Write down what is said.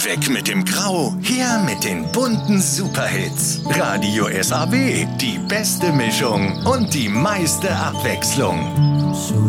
Weg mit dem Grau, her mit den bunten Superhits. Radio SAW, die beste Mischung und die meiste Abwechslung.